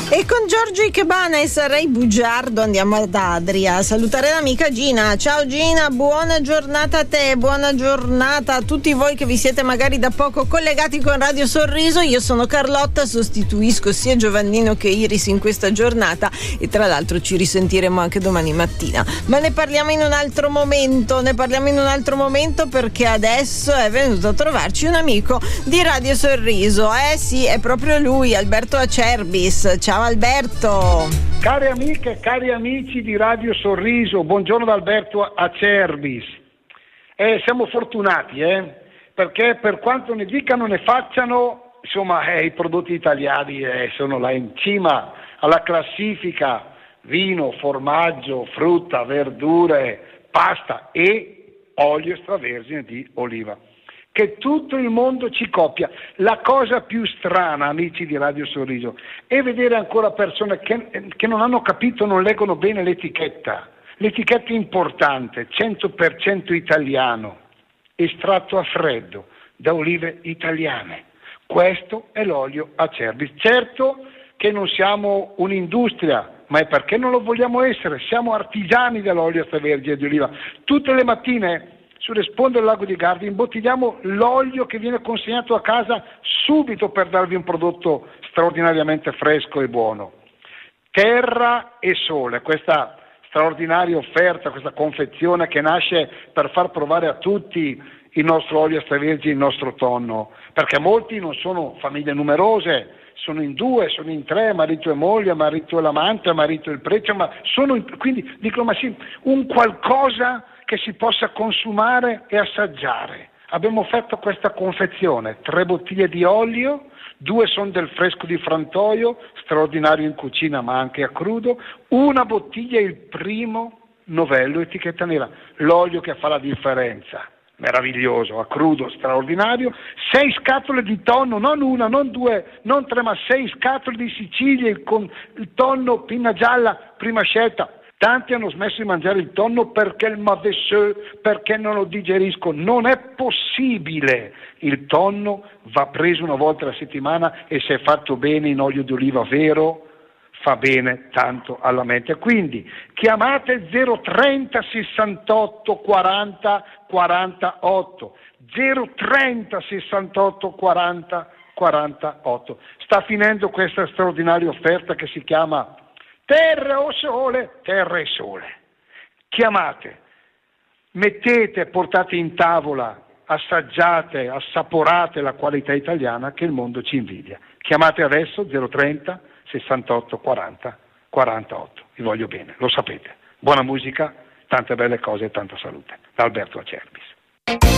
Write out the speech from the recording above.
E con Giorgio Ikebana e Sarei Bugiardo andiamo ad Adria a salutare l'amica Gina. Ciao Gina, buona giornata a te, buona giornata a tutti voi che vi siete magari da poco collegati con Radio Sorriso. Io sono Carlotta, sostituisco sia Giovannino che Iris in questa giornata e tra l'altro ci risentiremo anche domani mattina. Ma ne parliamo in un altro momento, perché adesso è venuto a trovarci un amico di Radio Sorriso. Sì, è proprio lui, Alberto Acerbis. Ciao Alberto. Cari amiche, cari amici di Radio Sorriso, buongiorno da Alberto Acerbis. Siamo fortunati, perché per quanto ne dicano ne facciano, insomma, i prodotti italiani sono là in cima alla classifica: vino, formaggio, frutta, verdure, pasta e olio extravergine di oliva, che tutto il mondo ci copia. La cosa più strana, amici di Radio Sorriso, è vedere ancora persone che non hanno capito, non leggono bene l'etichetta. L'etichetta è importante: 100% italiano, estratto a freddo da olive italiane. Questo è l'olio Acerbis. Certo che non siamo un'industria, ma è perché non lo vogliamo essere. Siamo artigiani dell'olio extravergine di oliva. Tutte le mattine sulle sponde del lago di Garda imbottigliamo l'olio che viene consegnato a casa subito per darvi un prodotto straordinariamente fresco e buono. Terra e sole, questa straordinaria offerta, questa confezione che nasce per far provare a tutti il nostro olio extravergine, il nostro tonno, perché molti non sono famiglie numerose, sono in 2, sono in 3, marito e moglie, marito e l'amante, marito e il prete, quindi dicono, ma sì, un qualcosa che si possa consumare e assaggiare. Abbiamo fatto questa confezione: 3 bottiglie di olio, 2 sono del fresco di Frantoio, straordinario in cucina ma anche a crudo, 1 bottiglia è il primo novello etichetta nera, l'olio che fa la differenza. Meraviglioso, a crudo, straordinario. 6 scatole di tonno, non 1, non 2, non 3, ma 6 scatole di Sicilia con il tonno pinna gialla, prima scelta. Tanti hanno smesso di mangiare il tonno perché il mavesseux, perché non lo digerisco. Non è possibile. Il tonno va preso 1 volta alla settimana e se è fatto bene in olio di oliva vero fa bene tanto alla mente. Quindi chiamate 030 68 40 48, 030 68 40 48. Sta finendo questa straordinaria offerta che si chiama Terra o Sole, Terra e Sole. Chiamate, mettete, portate in tavola, assaggiate, assaporate la qualità italiana che il mondo ci invidia. Chiamate adesso 030 68 40 48. Vi voglio bene, lo sapete. Buona musica, tante belle cose e tanta salute. Da Alberto Acerbis.